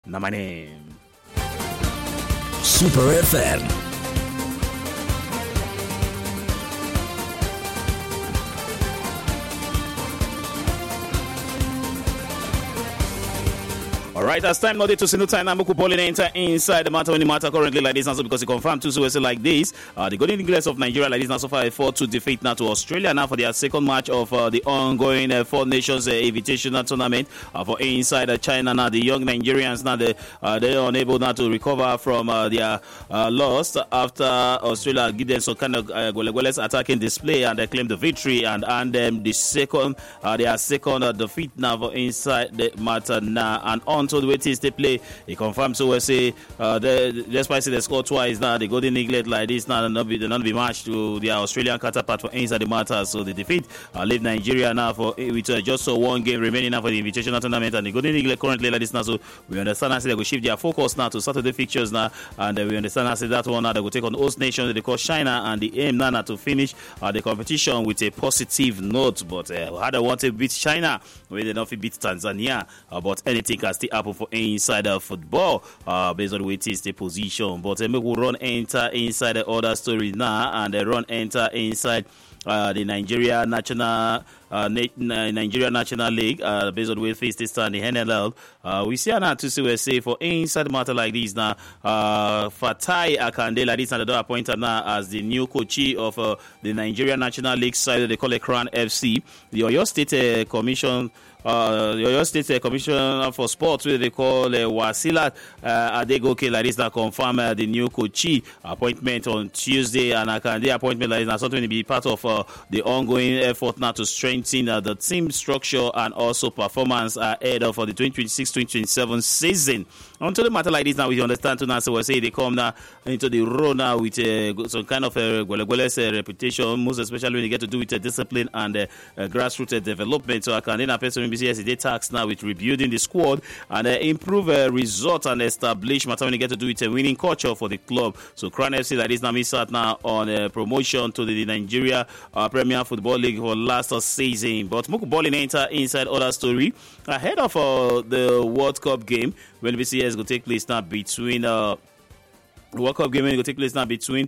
na my name. Super FM. All right, that's time not to see no time. I'm going to enter inside the matter when the matter currently like this, and so because it confirmed two USA like this. The Golden Eagles of Nigeria like this now so far a 4-2 defeat now to Australia now for their second match of the ongoing Four Nations Invitational Tournament for inside China. Now the young Nigerians now they're unable now to recover from their loss after Australia give them some kind of goalless attacking display and they claim the victory and them the second their second defeat now for inside the matter now and on. So the way they play, he confirmed so we say despite they score twice now, the Golden Eagles like this now they're not be matched to their Australian counterpart for inside the matter. So the defeat leave Nigeria now for with just one game remaining now for the invitational tournament, and the Golden Eagles currently like this now. So we understand as they go shift their focus now to Saturday fixtures now, and we understand as that one now they go take on host nation they call China, and the aim now to finish the competition with a positive note. But how they want to beat China, where they don't beat Tanzania, but anything can still happen for inside football based on the way it is the position. But we will run enter inside the other story now, and they run enter inside the Nigeria National League based on the way face this time the NLL. We see now to see we say for inside the matter like this now. Fatai Akande like this and the appointed now as the new coach of the Nigeria National League side. They call it Crown FC. The Oyo State Commission. The Oyo State Commissioner for Sports, where they call Wasila Adegoke, like this, that confirm the new coach appointment on Tuesday, and Akande appointment like this, now something to be part of the ongoing effort now to strengthen the team structure and also performance ahead of the 2026-2027 season. Until the matter like this, now we understand to now, so we say they come now into the role now with some kind of a reputation, most especially when they get to do with discipline and grassroots development. So Akande na person BCS they tasked now with rebuilding the squad and improve results and establish matter when they get to do with a winning culture for the club. So Crown FC like this now miss out now on promotion to the Nigeria Premier Football League for last season. But Muku Bowling enter inside other story ahead of the World Cup game when BCS will take place now between World Cup game will take place now between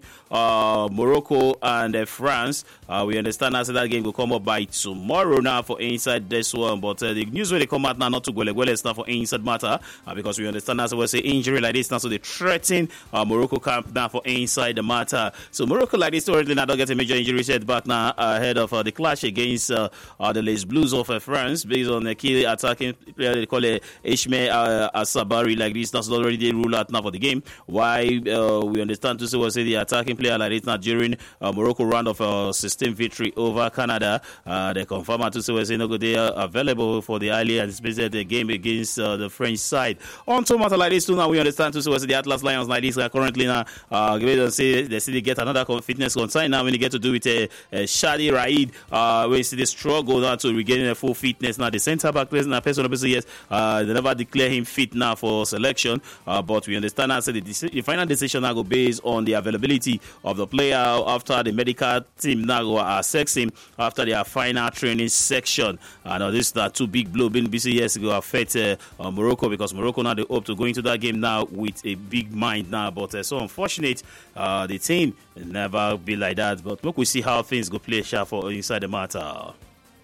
Morocco and France. We understand now that game will come up by tomorrow now for inside this one. But the news when they come out now not to go now for inside matter because we understand now so we say injury like this now, so they threaten Morocco camp now for inside the matter. So Morocco like this currently now don't get a major injury setback now ahead of the clash against the Les Blues of France based on the key attacking player they call it Ishmael Asabari like this. That's already they rule out now for the game. Why? We understand to say the attacking player like this now during Morocco round of 16 victory over Canada. They confirm to say no good they are available for the highly anticipated game against the French side. On to matter like this too now we understand to say the Atlas Lions like this are currently now they see they get another fitness concern now when they get to do with Shadi Raid when you see they struggle now to regain a full fitness now the centre back player now person yes they never declare him fit now for selection but we understand now say the final decision now go based on the availability of the player after the medical team now go assess him after their final training section. And this is two big blow being BCS go affect Morocco because Morocco now they hope to go into that game now with a big mind now. But so unfortunate the team never be like that. But look, we see how things go play sharp for inside the matter.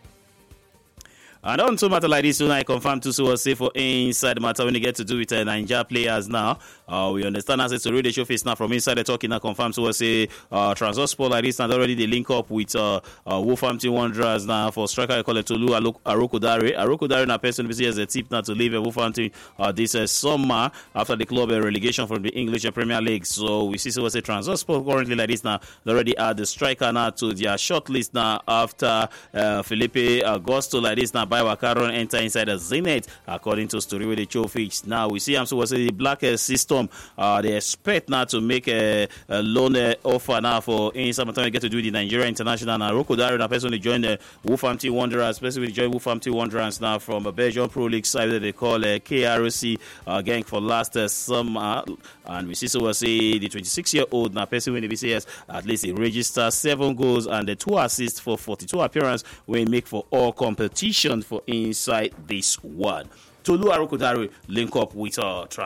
And on to matter like this, I confirm to say for inside the matter when they get to do with Nigeria players now. We understand as it's already show face now from inside the talking now confirm to say Transport like this and already they link up with Wolverhampton Wanderers now for striker I call it Tolu Arokodare. Arokodare now person as a tip now to leave Wolverhampton this summer after the club relegation from the English Premier League. So we see say Transport currently like this now. They already add the striker now to their shortlist now after Felipe Augusto like this now by Wakaron enter inside the Zenit according to story with the show fix. Now we see the black system they expect now to make a loan offer now for inside time they get to do the Nigeria International. Now Roko Dario now personally joined the Wolverhampton Wanderers, especially joined Wolverhampton Wanderers now from a Belgian Pro League side that they call KRC gang for last summer. And we see the 26-year-old now personally when the BCS at least he registered 7 goals and 2 assists for 42 appearances when he make for all competition for inside this one. Tolu Arokodare link up with